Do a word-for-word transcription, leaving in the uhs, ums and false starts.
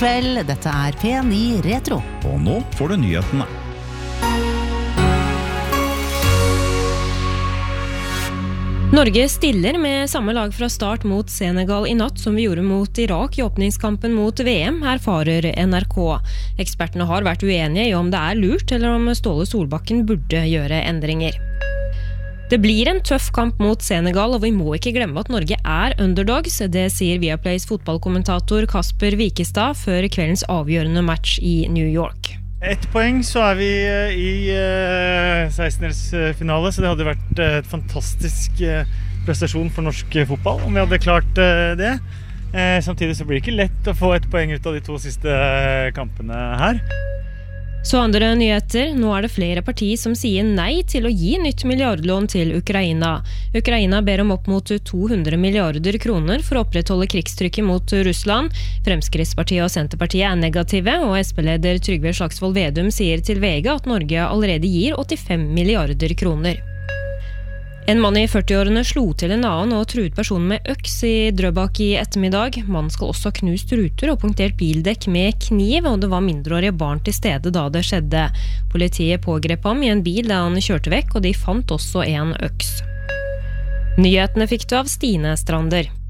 kveld, dette er P ni Retro. Og nå får du nyhetene. Norge stiller med samme lag fra start mot Senegal i natt som vi gjorde mot Irak i åpningskampen mot V M, erfarer N R K. Ekspertene har vært uenige i om det er lurt eller om Ståle Solbakken burde gjøre endringer. Det blir en tøff kamp mot Senegal, og vi må ikke glemme at Norge er underdogs. Det sier Viaplays fotballkommentator Kasper Wikestad før kveldens avgjørende match i New York. Ett poeng, så er vi i uh, sekstendelsfinale, så det hadde vært uh, et fantastisk uh, prestasjon for norsk uh, fotball, om vi hadde klart uh, det. Uh, samtidig så blir det ikke lett å få et poeng ut av de to siste uh, kampene her. Så andre nyheter. Nå er det flere partier som sier nei til å gi nytt milliardlån til Ukraina. Ukraina ber om opp mot to hundre milliarder kroner for å opprettholde krigstrykket mot Russland. Fremskrittspartiet og Senterpartiet er negative, og S P-leder Trygve Slagsvold Vedum sier til V G at Norge allerede gir åttifem milliarder kroner. En mann i førtiårene slo til en annen og truet personen med øks i Drøbak i ettermiddag. Mannen skal også ha knust ruter og punktert bildekk med kniv, og det var mindreårige barn til stede da det skjedde. Politiet pågrep ham i en bil da han kjørte vekk, og de fant også en øks. Nyhetene fikk du av Stine Strander.